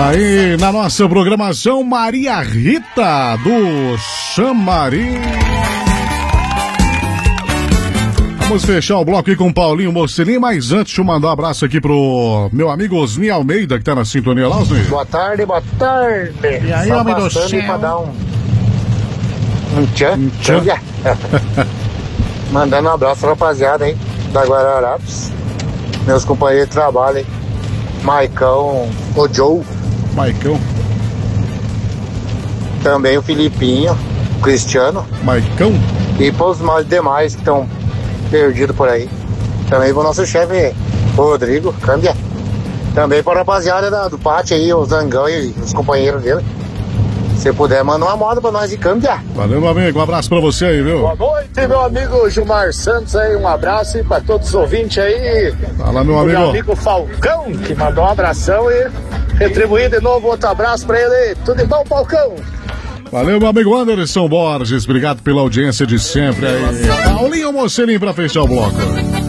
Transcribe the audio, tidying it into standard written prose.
Aí na nossa programação, Maria Rita do Chamari. Vamos fechar o bloco aí com o Paulinho Mocelin, mas antes de eu mandar um abraço aqui pro meu amigo Osni Almeida, que tá na sintonia lá, Osni. Boa tarde, boa tarde. E aí, só homem do passando céu. pra dar um tchan. Mandando um abraço pra rapaziada aí da Guararapes, meus companheiros de trabalho aí, Maicão, o Joe, Maicão, também o Filipinho, o Cristiano, Maicão, e pros mais demais que estão perdidos por aí. Também pro nosso chefe Rodrigo Câmbia. Também pra rapaziada do pátio aí, o Zangão e os companheiros dele. Se puder, manda uma moda pra nós de Câmbia. Valeu, meu amigo, um abraço pra você aí, viu? Boa noite, meu amigo Gilmar Santos aí, um abraço aí pra todos os ouvintes aí. Fala, meu amigo. Meu amigo Falcão, que mandou um abração e retribuir de novo outro abraço pra ele. Tudo de bom, Falcão? Valeu, meu amigo Anderson Borges, obrigado pela audiência de sempre aí. Paulinho Mocelin pra fechar o bloco.